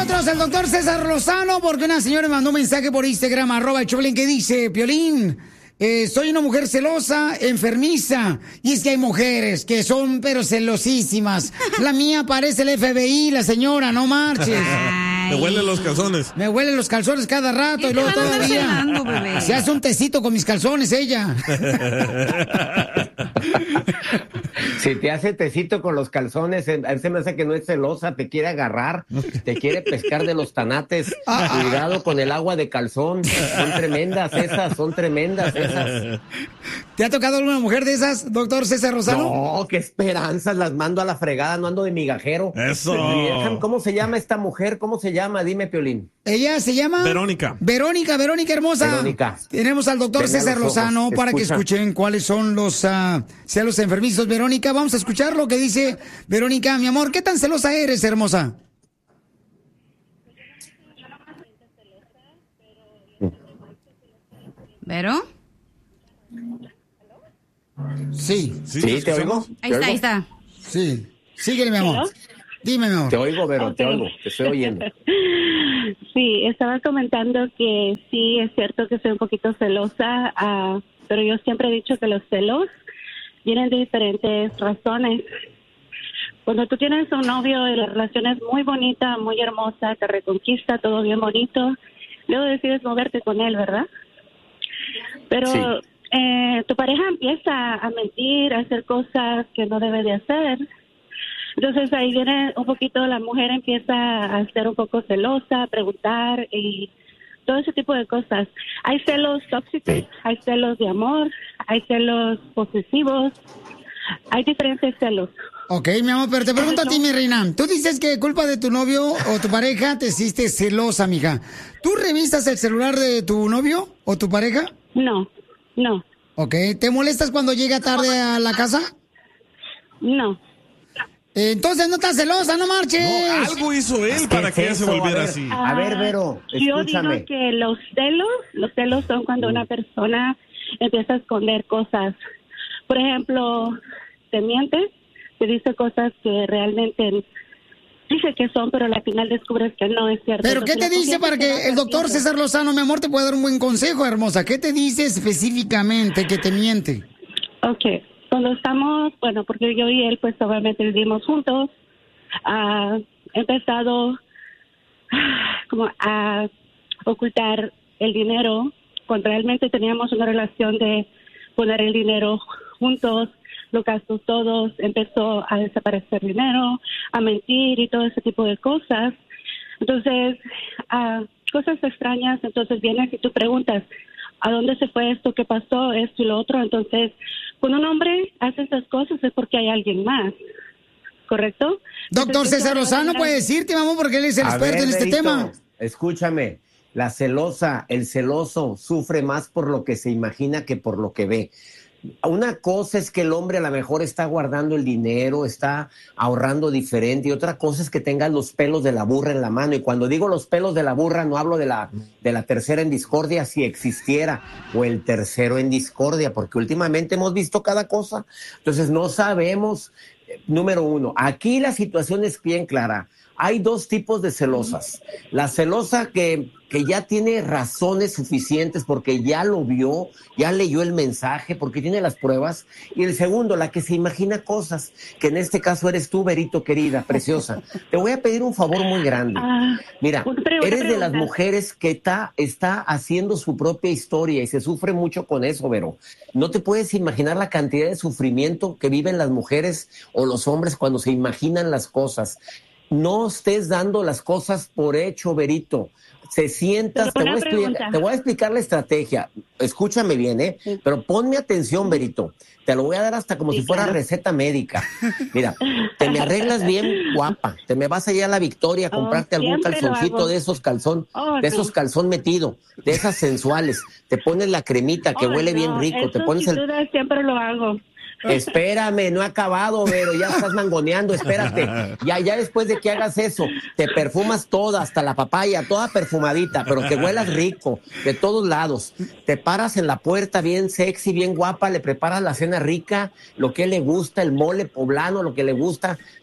nosotros el doctor César Lozano, porque una señora me mandó un mensaje por Instagram, @el que dice: Piolín, soy una mujer celosa, enfermiza, y es que hay mujeres que son pero celosísimas. La mía parece el FBI, la señora, no marches. Me huelen los calzones. Me huelen los calzones cada rato y luego todavía se hace un tecito con mis calzones ella. Si te hace tecito con los calzones, a veces me hace que no es celosa, te quiere agarrar, te quiere pescar de los tanates. Cuidado con el agua de calzón, son tremendas esas, son tremendas esas. ¿Te ha tocado alguna mujer de esas, doctor César Lozano? No, qué esperanzas, las mando a la fregada, no ando de migajero. Eso. ¿Cómo se llama esta mujer? ¿Cómo se llama? Dime, Piolín. Ella se llama... Verónica. Verónica hermosa. Verónica. Tenemos al doctor César Lozano para que escuchen cuáles son los celos enfermizos. Verónica, vamos a escuchar lo que dice Verónica. Mi amor, ¿qué tan celosa eres, hermosa? ¿Vero? Sí. ¿Sí? ¿Te oigo? Ahí está. Sí. Síguele, mi amor. Dime, mi amor. Te oigo, Vero, te oigo, te estoy oyendo. Sí, estaba comentando que sí, es cierto que soy un poquito celosa, pero yo siempre he dicho que los celos vienen de diferentes razones. Cuando tú tienes un novio y la relación es muy bonita, muy hermosa, te reconquista, todo bien bonito, luego decides moverte con él, ¿verdad? Pero Sí. Tu pareja empieza a mentir, a hacer cosas que no debe de hacer. Entonces ahí viene un poquito, la mujer empieza a ser un poco celosa, a preguntar y todo ese tipo de cosas. Hay celos tóxicos, hay celos de amor, hay celos posesivos, hay diferentes celos. Ok, mi amor, pero te pregunto a ti, mi reina. Tú dices que culpa de tu novio o tu pareja te hiciste celosa, mija. ¿Tú revisas el celular de tu novio o tu pareja? No. Ok, ¿te molestas cuando llega tarde a la casa? No. Entonces no estás celosa, no marches. No, algo hizo él para que ella se volviera así. A ver, Vero, escúchame. Yo digo que los celos son cuando una persona empieza a esconder cosas. Por ejemplo, te miente, te dice cosas que realmente dice que son, pero al final descubres que no es cierto. ¿Pero qué te dice para que el doctor siempre. César Lozano, mi amor, te pueda dar un buen consejo, hermosa? ¿Qué te dice específicamente que te miente? Ok, cuando estamos, bueno, porque yo y él pues obviamente vivimos juntos, he empezado como a ocultar el dinero, cuando realmente teníamos una relación de poner el dinero juntos, los gastos todos, empezó a desaparecer dinero, a mentir y todo ese tipo de cosas. Entonces, cosas extrañas, entonces vienes y tú preguntas, ¿a dónde se fue esto? ¿Qué pasó? Esto y lo otro. Entonces, cuando un hombre hace esas cosas es porque hay alguien más, ¿correcto? Doctor César Lozano puede decirte, mamá, porque él es el experto en este Berito, tema. Escúchame, la celosa, el celoso sufre más por lo que se imagina que por lo que ve. Una cosa es que el hombre a lo mejor está guardando el dinero, está ahorrando diferente, y otra cosa es que tenga los pelos de la burra en la mano. Y cuando digo los pelos de la burra, no hablo de la tercera en discordia, si existiera, o el tercero en discordia, porque últimamente hemos visto cada cosa. Entonces no sabemos. Número uno, aquí la situación es bien clara. Hay dos tipos de celosas. La celosa que ya tiene razones suficientes porque ya lo vio, ya leyó el mensaje, porque tiene las pruebas. Y el segundo, la que se imagina cosas, que en este caso eres tú, Verito, querida, preciosa. Te voy a pedir un favor muy grande. Mira, eres de las mujeres que está haciendo su propia historia y se sufre mucho con eso, Vero. No te puedes imaginar la cantidad de sufrimiento que viven las mujeres o los hombres cuando se imaginan las cosas. No estés dando las cosas por hecho, Verito. Se sientas, te voy a explicar la estrategia. Escúchame bien, Sí. Pero ponme atención, Verito. Te lo voy a dar hasta como si fuera receta médica. Mira, te me arreglas bien guapa. Te me vas allá a la Victoria a comprarte algún calzoncito de esos de esos calzón metido, de esas sensuales. Te pones la cremita que huele bien rico. Te pones siempre lo hago. Espérame, no he acabado, Vero, ya estás mangoneando, espérate. Ya después de que hagas eso, te perfumas toda, hasta la papaya, toda perfumadita, pero que huelas rico, de todos lados. Te paras en la puerta bien sexy, bien guapa, le preparas la cena rica, lo que le gusta, el mole poblano, lo que le gusta.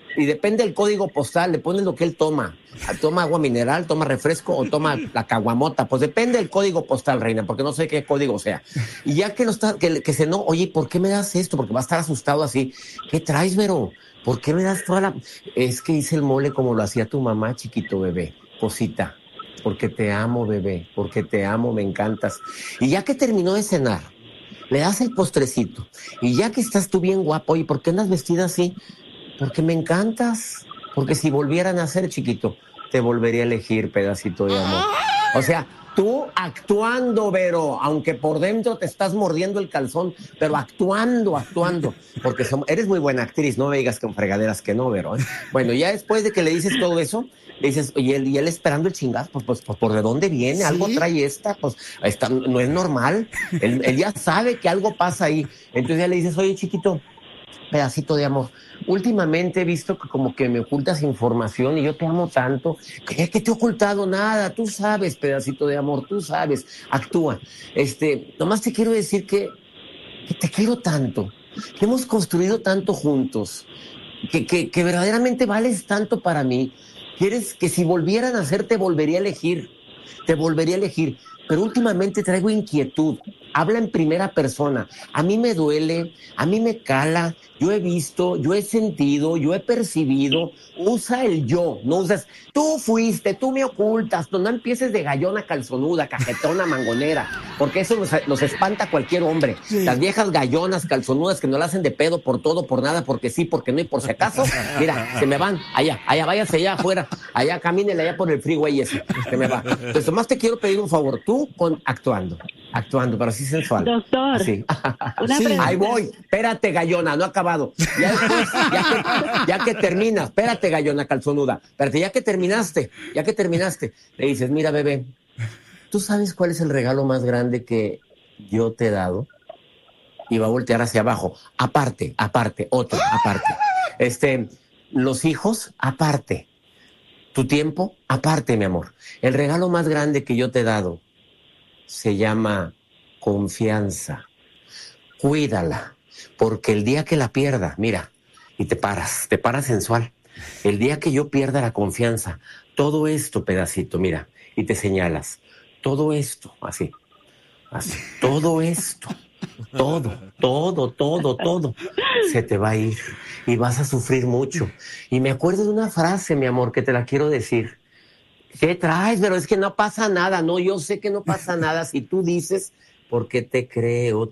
Y depende del código postal, le pones lo que él toma. ¿Toma agua mineral, toma refresco o toma la caguamota? Pues depende del código postal, reina, porque no sé qué código sea. Y ya que no está, que se no, oye, ¿por qué me das esto? Porque va a estar asustado así. ¿Qué traes, Vero? ¿Por qué me das toda la...? Es que hice el mole como lo hacía tu mamá, chiquito bebé, cosita. Porque te amo, bebé, porque te amo, me encantas. Y ya que terminó de cenar, le das el postrecito. Y ya que estás tú bien guapo, oye, ¿por qué andas vestida así? Porque me encantas. Porque si volvieran a ser, chiquito, te volvería a elegir, pedacito de amor. O sea, tú actuando, Vero, aunque por dentro te estás mordiendo el calzón, pero actuando. Porque eres muy buena actriz, no me digas con fregaderas que no, Vero. Bueno, ya después de que le dices todo eso, le dices, y él esperando el chingazo, pues ¿por de dónde viene? ¿Sí? Algo trae no es normal. Él ya sabe que algo pasa ahí. Entonces ya le dices, oye, chiquito, pedacito de amor, últimamente he visto que como que me ocultas información y yo te amo tanto. ¿Qué te he ocultado? Nada, tú sabes, pedacito de amor, tú sabes, actúa. Nomás te quiero decir que te quiero tanto, que hemos construido tanto juntos, que verdaderamente vales tanto para mí. Quieres que si volvieran a ser te volvería a elegir, pero últimamente traigo inquietud. Habla en primera persona. A mí me duele, a mí me cala, yo he visto, yo he sentido, yo he percibido. Usa el yo, no usas, tú fuiste, tú me ocultas. No empieces de gallona calzonuda, cajetona, mangonera, porque eso nos espanta a cualquier hombre. Sí. Las viejas gallonas calzonudas que no la hacen de pedo por todo, por nada, porque sí, porque no y por si acaso. Mira, se me van, allá, váyase allá afuera, allá, camínele allá por el freeway ese, se me va. Entonces, nomás te quiero pedir un favor, tú actuando, pero así sensual. Doctor, así. Sí. Ahí voy, espérate, gallona, no ha acabado. Ya después, ya que terminas, espérate, gallona calzonuda, espérate, ya que terminaste, le dices, mira, bebé, ¿tú sabes cuál es el regalo más grande que yo te he dado? Y va a voltear hacia abajo, aparte, otro, aparte. Los hijos, aparte. Tu tiempo, aparte, mi amor. El regalo más grande que yo te he dado se llama confianza. Cuídala, porque el día que la pierda, mira, y te paras sensual. El día que yo pierda la confianza, todo esto, pedacito, mira, y te señalas, todo esto, así, todo esto, todo, se te va a ir y vas a sufrir mucho. Y me acuerdo de una frase, mi amor, que te la quiero decir. ¿Qué traes? Pero es que no pasa nada. No, yo sé que no pasa nada si tú dices, porque te creo.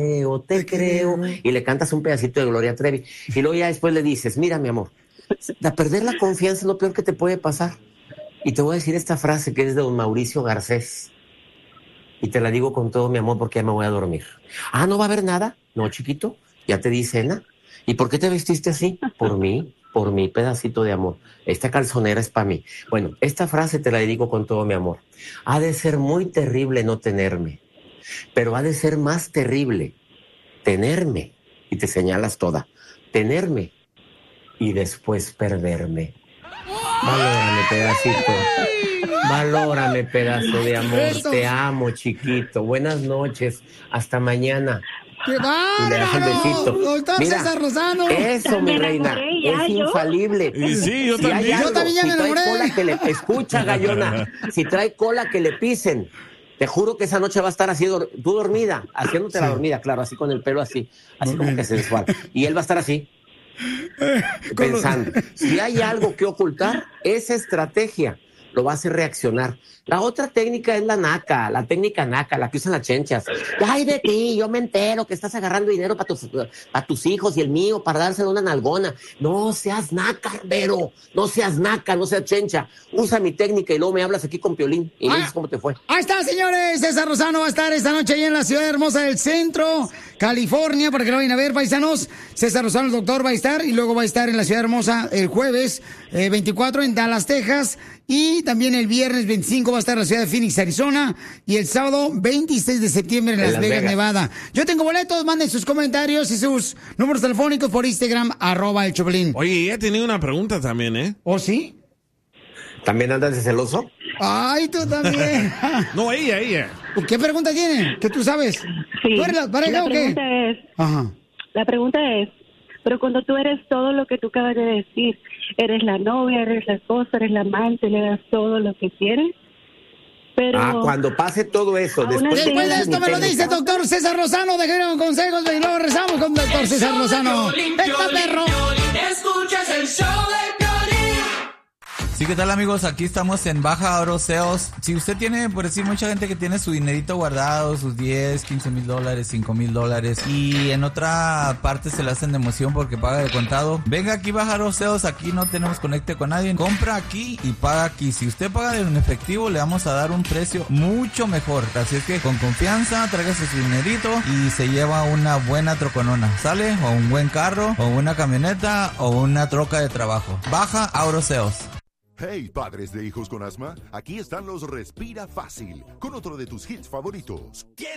Y le cantas un pedacito de Gloria Trevi. Y luego ya después le dices, mira, mi amor, perder la confianza es lo peor que te puede pasar. Y te voy a decir esta frase que es de don Mauricio Garcés. Y te la digo con todo mi amor porque ya me voy a dormir. Ah, ¿no va a haber nada? No, chiquito, ya te di cena. ¿Y por qué te vestiste así? Por mí, pedacito de amor. Esta calzonera es para mí. Bueno, esta frase te la dedico con todo mi amor. Ha de ser muy terrible no tenerme, pero ha de ser más terrible tenerme, y te señalas toda, tenerme y después perderme. Valórame, pedacito. Valórame, pedazo de amor. Eso. Te amo, chiquito. Buenas noches. Hasta mañana. ¡Qué bárbaro! Y le das el besito. Doctor Mira, César Lozano. Eso, mi reina, es infalible. Y sí, yo también. Hay algo, Yo también ya me trae enamoré. cola escucha, gallona, si trae cola que le pisen, te juro que esa noche va a estar así, tú dormida, haciéndote la dormida, claro, así con el pelo así como que sensual. Y él va a estar así, pensando, si hay algo que ocultar, esa estrategia lo va a hacer reaccionar. La otra técnica es la técnica naca, la que usan las chenchas. Ay, de ti, yo me entero que estás agarrando dinero para tus hijos y el mío, para dárselo una nalgona. No seas naca, Vero, no seas chencha. Usa mi técnica y luego me hablas aquí con Piolín y me dices cómo te fue. Ahí está, señores. César Lozano va a estar esta noche ahí en la ciudad hermosa del centro, California, para que lo vayan a ver, paisanos. César Lozano, el doctor, va a estar y luego va a estar en la ciudad hermosa el jueves 24 en Dallas, Texas. Y también el viernes 25 va a estar en la ciudad de Phoenix, Arizona. Y el sábado 26 de septiembre en Las Vegas, Nevada. Yo tengo boletos, manden sus comentarios y sus números telefónicos por Instagram, @el Choplin. Oye, ella tenía una pregunta también, ¿eh? ¿Oh, sí? ¿También andas de celoso? Ay, tú también. No, ella. ¿Qué pregunta tiene? ¿Qué tú sabes? Sí. ¿Tú eres la pareja o qué? La pregunta es, Pero cuando tú eres todo lo que tú acabas de decir, eres la novia, eres la esposa, eres la amante, le das todo lo que quieres. Pero cuando pase todo eso, Después de esto me lo dice el doctor César Lozano, déjenme consejos y luego rezamos con el doctor César Lozano. ¡Venga, perro! Escuchas el show de Piolín. Sí, ¿qué tal, amigos? Aquí estamos en Baja Oro Sales. Si usted tiene, por decir, mucha gente que tiene su dinerito guardado, sus 10, 15 mil dólares, 5 mil dólares, y en otra parte se le hacen de emoción porque paga de contado, venga aquí Baja Oro Sales, aquí no tenemos conecte con nadie, compra aquí y paga aquí. Si usted paga en efectivo, le vamos a dar un precio mucho mejor. Así es que con confianza, tráigase su dinerito y se lleva una buena troconona, ¿sale? O un buen carro, o una camioneta, o una troca de trabajo. Baja Oro Sales. Hey, padres de hijos con asma, aquí están los Respira Fácil, con otro de tus hits favoritos.